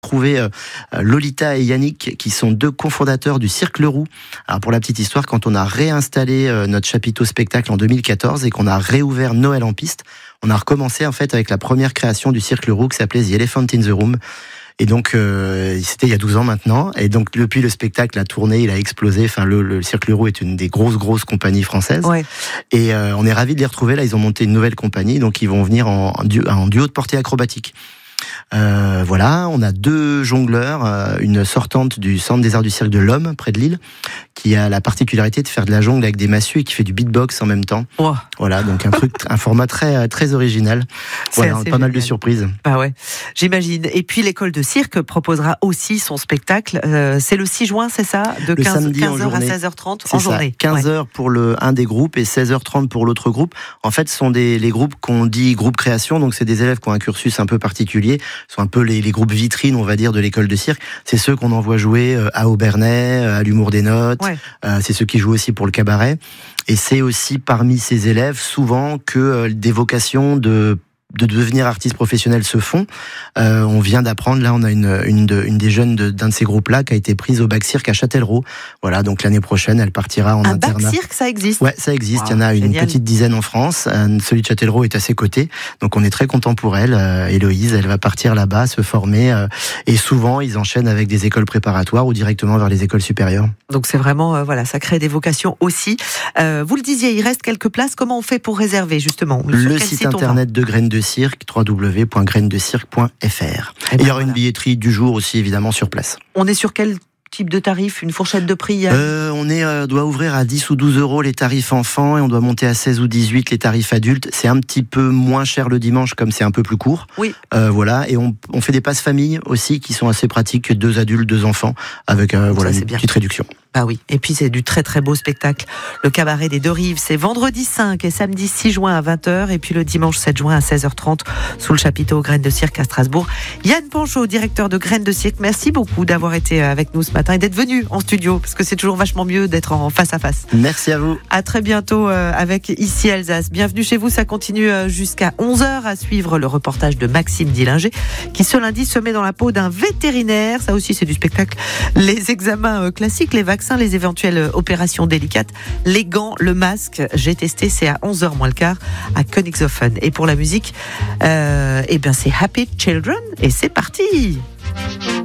Trouver Lolita et Yannick, qui sont deux cofondateurs du Cirque Le Roux. Alors pour la petite histoire, quand on a réinstallé notre chapiteau spectacle en 2014 et qu'on a réouvert Noël en piste, on a recommencé en fait avec la première création du Cirque Le Roux qui s'appelait The Elephant in the Room. Et donc c'était il y a 12 ans maintenant. Et donc depuis le spectacle a tourné, il a explosé. Enfin le Cirque Le Roux est une des grosses compagnies françaises. Ouais. Et on est ravis de les retrouver. Là ils ont monté une nouvelle compagnie, donc ils vont venir en duo de portée acrobatique. Voilà, on a deux jongleurs, une sortante du Centre des Arts du Cirque de l'Homme, près de Lille, qui a la particularité de faire de la jongle avec des massues et qui fait du beatbox en même temps. Wow. Voilà, donc un format très original. Voilà, pas mal de surprises. Ah ouais, j'imagine. Et puis l'école de cirque proposera aussi son spectacle. C'est le 6 juin, c'est ça, de 15h à 16h30 en journée. 15h pour un des groupes et 16h30 pour l'autre groupe. En fait, ce sont les groupes qu'on dit groupe création, donc c'est des élèves qui ont un cursus un peu particulier. Ce sont un peu les groupes vitrines, on va dire, de l'école de cirque. C'est ceux qu'on envoie jouer à Aubernais, à l'Humour des Notes. Ouais. C'est ceux qui jouent aussi pour le cabaret. Et c'est aussi parmi ces élèves, souvent, que des vocations de devenir artiste professionnel se font. On vient d'apprendre, là, on a une des jeunes d'un de ces groupes-là qui a été prise au Bac Cirque à Châtellerault. Voilà, donc l'année prochaine, elle partira en internat. Un Bac Cirque, ça existe? Ouais, ça existe. Il y en a une petite dizaine en France. Celui de Châtellerault est à ses côtés. Donc on est très content pour elle. Héloïse, elle va partir là-bas, se former. Et souvent, ils enchaînent avec des écoles préparatoires ou directement vers les écoles supérieures. Donc c'est vraiment, voilà, ça crée des vocations aussi. Vous le disiez, il reste quelques places. Comment on fait pour réserver, justement? Le site internet de Graines de Cirque, www.grainesdecirque.fr. Et il y aura une billetterie du jour aussi, évidemment, sur place. On est sur quel type de tarif, une fourchette de prix? On doit ouvrir à 10 ou 12 euros les tarifs enfants et on doit monter à 16 ou 18 les tarifs adultes. C'est un petit peu moins cher le dimanche comme c'est un peu plus court. Oui. Voilà, et on fait des passes famille aussi qui sont assez pratiques, 2 adultes, 2 enfants, avec voilà, une petite réduction. Ah oui, et puis c'est du très beau spectacle. Le cabaret des Deux Rives, c'est vendredi 5 et samedi 6 juin à 20h et puis le dimanche 7 juin à 16h30 sous le chapiteau Graines de Cirque à Strasbourg. Yann Panchaud, directeur de Graines de Cirque, merci beaucoup d'avoir été avec nous ce matin et d'être venu en studio parce que c'est toujours vachement mieux d'être en face à face. Merci à vous. À très bientôt avec Ici Alsace. Bienvenue chez vous, ça continue jusqu'à 11h à suivre le reportage de Maxime Dillinger qui ce lundi se met dans la peau d'un vétérinaire. Ça aussi c'est du spectacle. Les examens classiques, les vaccins, les éventuelles opérations délicates, les gants, le masque. J'ai testé, c'est à 11h moins le quart à Königshofen. Et pour la musique, c'est Happy Children et c'est parti.